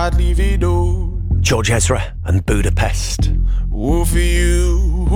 I'd leave it all. George Ezra and Budapest. Oh, for you,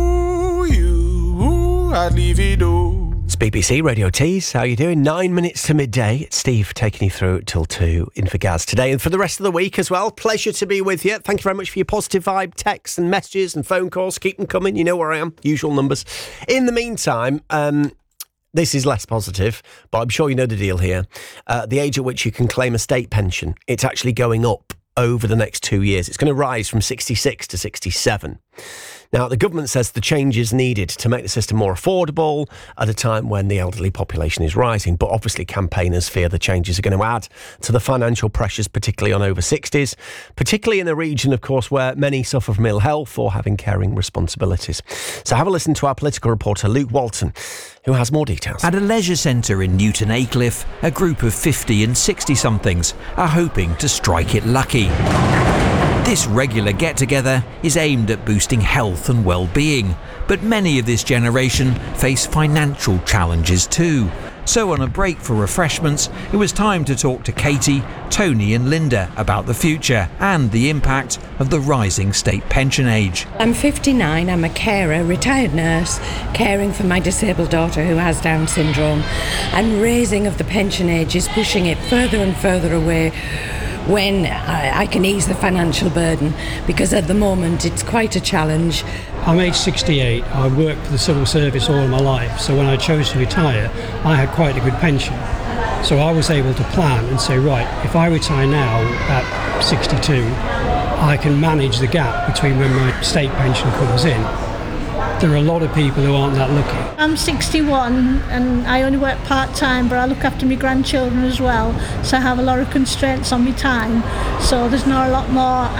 I'd leave it all. It's BBC Radio Tees. How you doing? 9 minutes to midday. It's Steve taking you through till 2 in for Gaz today and for the rest of the week as well. Pleasure to be with you. Thank you very much for your positive vibe, texts and messages and phone calls. Keep them coming. You know where I am. Usual numbers. In the meantime, this is less positive, but I'm sure you know the deal here. The age at which you can claim a state pension, it's actually going up over the next 2 years. It's going to rise from 66 to 67. Now, the government says the change is needed to make the system more affordable at a time when the elderly population is rising. But obviously, campaigners fear the changes are going to add to the financial pressures, particularly on over 60s, particularly in a region, of course, where many suffer from ill health or having caring responsibilities. So have a listen to our political reporter, Luke Walton, who has more details. At a leisure centre in Newton Aycliffe, a group of 50 and 60-somethings are hoping to strike it lucky. This regular get-together is aimed at boosting health and well-being, but many of this generation face financial challenges too. So on a break for refreshments, it was time to talk to Katie, Tony and Linda about the future and the impact of the rising state pension age. I'm 59, I'm a carer, retired nurse, caring for my disabled daughter who has Down syndrome, and raising of the pension age is pushing it further and further away when I can ease the financial burden, because at the moment it's quite a challenge. I'm age 68, I worked for the civil service all my life, so when I chose to retire I had quite a good pension. So I was able to plan and say, right, if I retire now at 62, I can manage the gap between when my state pension comes in. There are a lot of people who aren't that lucky. I'm 61 and I only work part-time, but I look after my grandchildren as well, so I have a lot of constraints on my time, so there's not a lot more